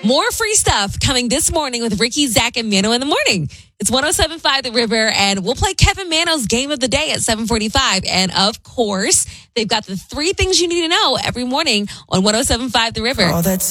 More free stuff coming this morning with Ricky, Zach, and Mano in the morning. It's 107.5 The River, and we'll play Kevin Mano's Game of the Day at 7:45. And, of course, they've got the 3 things you need to know every morning on 107.5 The River. All that's